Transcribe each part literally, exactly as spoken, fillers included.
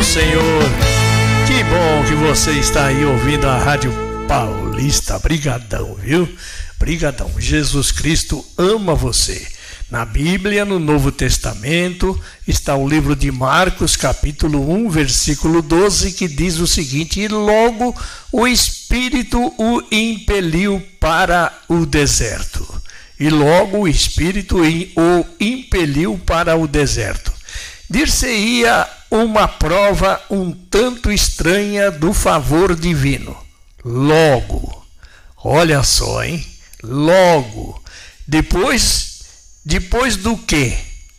ao Senhor. Que bom que você está aí ouvindo a Rádio Paulista. Brigadão, viu? Brigadão. Jesus Cristo ama você. Na Bíblia, no Novo Testamento, está o livro de Marcos, capítulo um, versículo doze, que diz o seguinte: e logo o Espírito o impeliu para o deserto. E logo o Espírito o impeliu para o deserto. Dir-se-ia uma prova um tanto estranha do favor divino. Logo, olha só, hein? Logo, depois, depois do quê?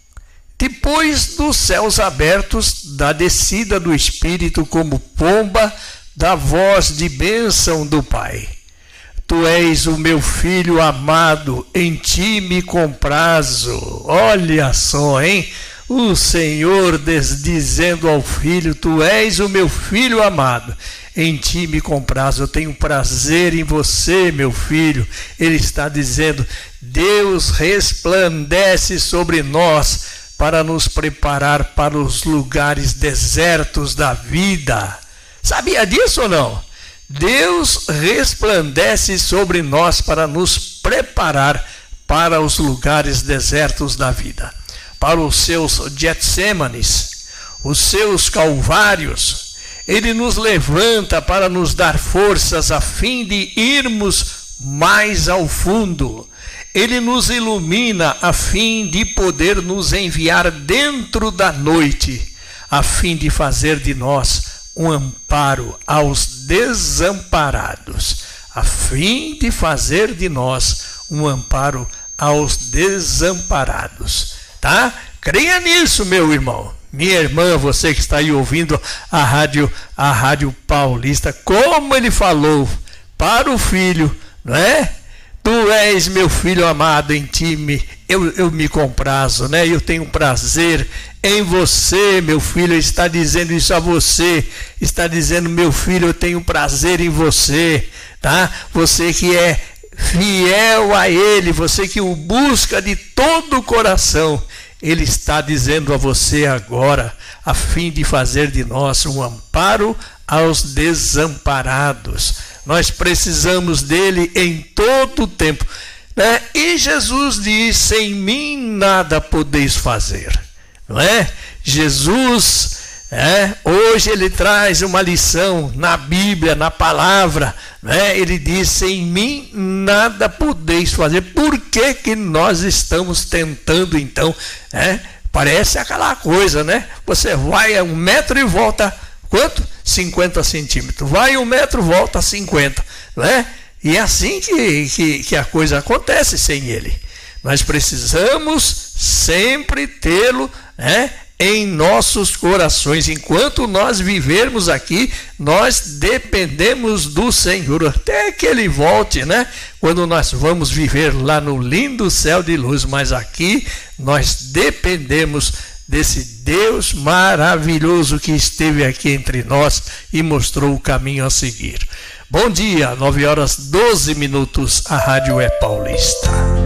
Depois dos céus abertos, da descida do Espírito como pomba, da voz de bênção do Pai. Tu és o meu filho amado, em ti me comprazo. Olha só, hein? O Senhor dizendo ao filho: tu és o meu filho amado, em ti me comprazo, eu tenho prazer em você, meu filho. Ele está dizendo: Deus resplandece sobre nós para nos preparar para os lugares desertos da vida. Sabia disso ou não? Deus resplandece sobre nós para nos preparar para os lugares desertos da vida, para os seus Getsêmanes, os seus Calvários. Ele nos levanta para nos dar forças a fim de irmos mais ao fundo. Ele nos ilumina a fim de poder nos enviar dentro da noite, a fim de fazer de nós um amparo aos desamparados, a fim de fazer de nós um amparo aos desamparados. Tá? Creia nisso, meu irmão. Minha irmã, você que está aí ouvindo a rádio, a Rádio Paulista, como ele falou para o filho, não é? Tu és meu filho amado, em ti me, eu, eu me comprazo, né? Eu tenho prazer em você, meu filho. Ele está dizendo isso a você, está dizendo: meu filho, eu tenho prazer em você, tá? Você que é fiel a ele, você que o busca de todo o coração, ele está dizendo a você agora, a fim de fazer de nós um amparo aos desamparados. Nós precisamos dele em todo o tempo, né? E Jesus diz: sem mim nada podeis fazer, não é? Jesus, é, hoje ele traz uma lição na Bíblia, na palavra, né? Ele diz: sem mim nada podeis fazer. Por que que nós estamos tentando então? É, parece aquela coisa, né? Você vai a um metro e volta quanto? cinquenta centímetros. Vai um metro, volta a cinquenta, né? E é assim que, que, que a coisa acontece sem ele. Nós precisamos sempre tê-lo, né, em nossos corações. Enquanto nós vivermos aqui, nós dependemos do Senhor, até que ele volte, né? Quando nós vamos viver lá no lindo céu de luz. Mas aqui nós dependemos desse Deus maravilhoso que esteve aqui entre nós e mostrou o caminho a seguir. Bom dia, nove horas doze minutos, a Rádio é Paulista.